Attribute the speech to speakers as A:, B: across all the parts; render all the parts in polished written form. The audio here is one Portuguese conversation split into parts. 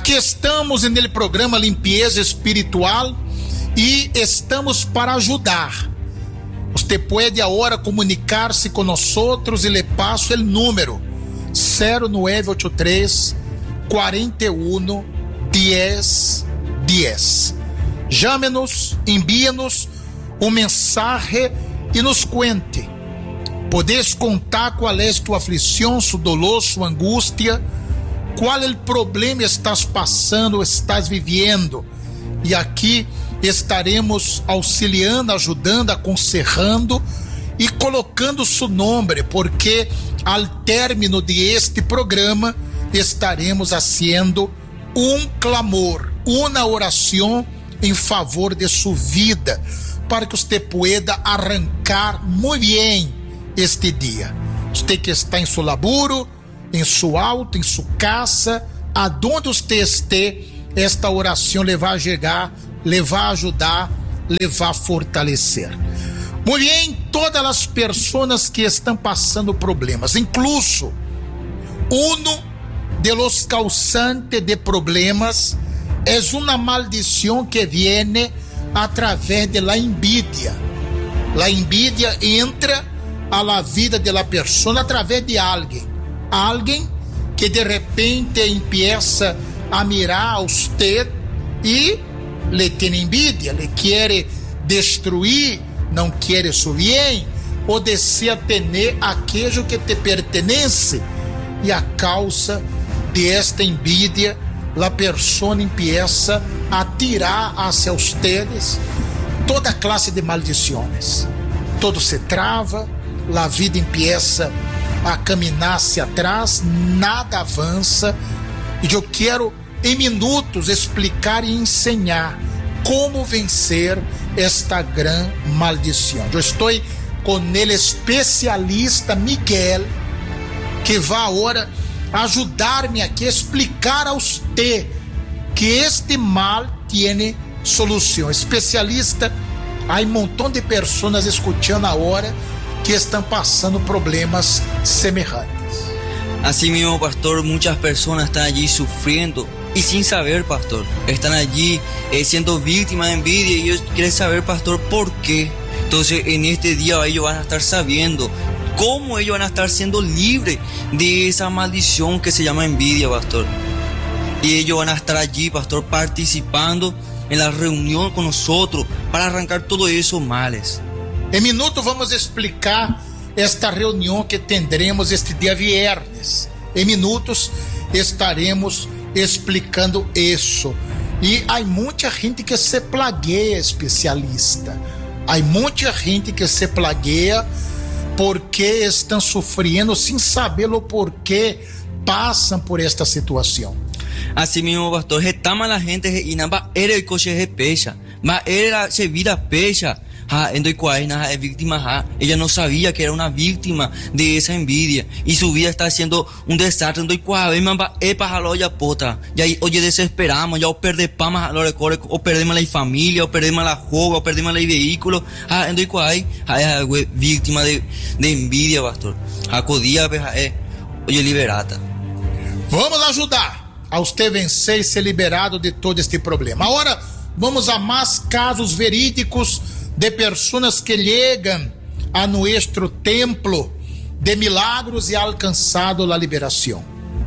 A: Aqui estamos no programa Limpieza Espiritual e estamos para ajudar. Você pode agora comunicar-se com nós e lhe passo o número 0983 41 10 10. Chame-nos, envie-nos mensagem e nos cuente. Podes contar qual é tua aflição, sua dolor, sua angústia, qual é o problema estás passando, estás vivendo. E aqui estaremos auxiliando, ajudando, aconselhando e colocando seu nome, porque ao término de este programa estaremos fazendo clamor, uma oração em favor de sua vida, para que você pueda arrancar muito bem este dia. Você que está em seu laburo, em seu auto, em sua casa, aonde você esteja, esta oração lhe vai chegar, lhe vai ajudar, lhe vai fortalecer. Muito bem, todas as pessoas que estão passando problemas, incluso de los causantes de problemas é uma maldição que viene através de la envidia. La envidia entra a la vida de la persona através de alguém que de repente empieza a mirar a usted e le tem envidia, le quer destruir, não quer su bien, ou desea tener aquello que te pertenece, e a causa de esta envidia, la persona empieza a tirar hacia ustedes toda classe de maldições. Todo se trava, a vida empieza a caminhar hacia atrás, nada avança. E eu quero em minutos explicar e ensinar como vencer esta grande maldição. Eu estou com ele especialista Miguel, que vai agora ajudar-me aqui a explicar a você que este mal tem solução. Especialista, há montão de pessoas escutando agora que estão passando problemas semelhantes.
B: Así mismo, pastor, muchas personas están allí sufriendo y sin saber, pastor. Están allí siendo víctimas de envidia y ellos quieren saber, pastor, por qué. Entonces, en este día ellos van a estar sabiendo cómo ellos van a estar siendo libres de esa maldición que se llama envidia, pastor. Y ellos van a estar allí, pastor, participando en la reunión con nosotros para arrancar todos esos males.
A: Em minuto vamos explicar esta reunião que teremos este dia viernes. Em minutos estaremos explicando isso. E há muita gente que se plagueia, especialista. Há muita gente que se plagueia porque estão sofrendo sem saber o porquê passam por esta situação.
B: Así mismo, pastor, retama la gente y nada era el coche de pecha, ma era se vida pecha. Es víctima, ella no sabía que era una víctima de esa envidia y su vida está siendo un desastre. Oye, desesperamos, ya o perdemos a los o perdemos la familia, o perdemos la joga, o perdemos el vehículo. Es víctima de envidia, pastor. Oye, liberata.
A: Vamos ajudar a você vencer e ser liberado de todo este problema. Agora, vamos a mais casos verídicos de pessoas que chegam a nuestro templo de milagros y ha alcanzado la liberación.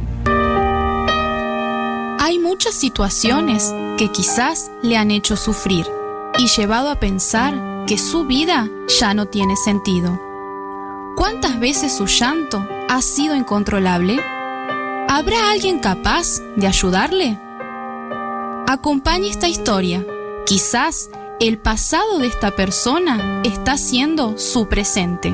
C: Hay muchas situaciones que quizás le han hecho sufrir y llevado a pensar que su vida ya no tiene sentido. ¿Cuántas veces su llanto ha sido incontrolable? ¿Habrá alguien capaz de ayudarle? Acompañe esta historia. Quizás el pasado de esta persona está siendo su presente.